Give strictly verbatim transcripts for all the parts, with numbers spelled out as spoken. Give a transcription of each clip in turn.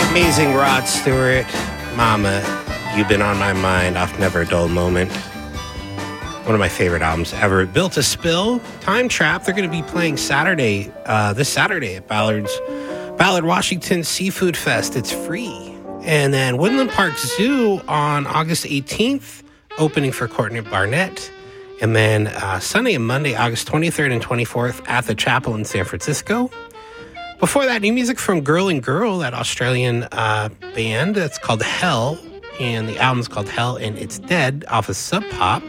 Amazing Rod Stewart, Mama, You've Been on My Mind off Never a Dull Moment. One of my favorite albums ever. Built to Spill, Time Trap. They're going to be playing Saturday, uh, this Saturday at Ballard's, Ballard, Washington Seafood Fest. It's free. And then Woodland Park Zoo on August eighteenth, opening for Courtney Barnett. And then uh, Sunday and Monday, August twenty-third and twenty-fourth at the Chapel in San Francisco. Before that, new music from Girl and Girl, that Australian uh, band. It's called Hell, and the album's called Hell and It's Dead off of Sub Pop.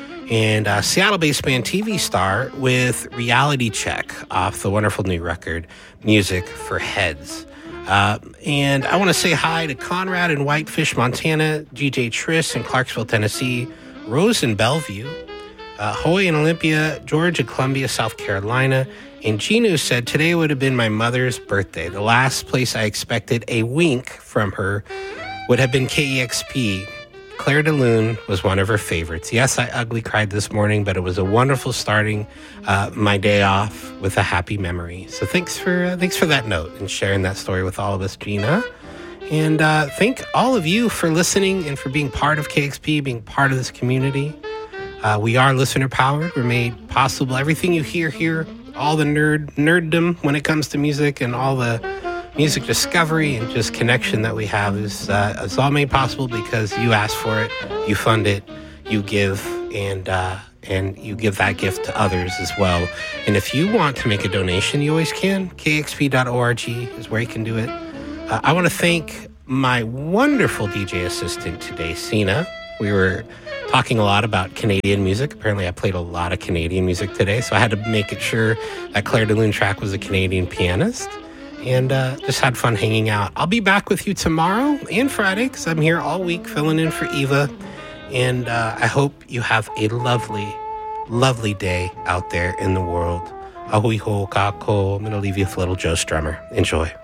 And uh, Seattle-based band T V Star with Reality Check off the wonderful new record, Music for Heads. Uh, and I want to say hi to Conrad in Whitefish, Montana, G J Triss in Clarksville, Tennessee, Rose in Bellevue, uh, Hoy in Olympia, George in Columbia, South Carolina. And Ginu said, today would have been my mother's birthday. The last place I expected a wink from her would have been K E X P. Claire de Lune was one of her favorites. Yes, I ugly cried this morning, but it was a wonderful starting uh, my day off with a happy memory. So thanks for uh, thanks for that note and sharing that story with all of us, Gina. And uh, thank all of you for listening and for being part of K X P, being part of this community. Uh, we are listener powered. We're made possible. Everything you hear here, all the nerd nerddom when it comes to music and all the music discovery and just connection that we have is uh, it's all made possible because you ask for it, you fund it, you give, and uh, and you give that gift to others as well. And if you want to make a donation, you always can. K X P dot org is where you can do it. Uh, I want to thank my wonderful D J assistant today, Sina. We were talking a lot about Canadian music. Apparently, I played a lot of Canadian music today, so I had to make it sure that Claire de Lune track was a Canadian pianist. And uh, just had fun hanging out. I'll be back with you tomorrow and Friday because I'm here all week filling in for Eva. And uh, I hope you have a lovely, lovely day out there in the world. Ahui ho kako. I'm going to leave you with little Joe Strummer. Enjoy.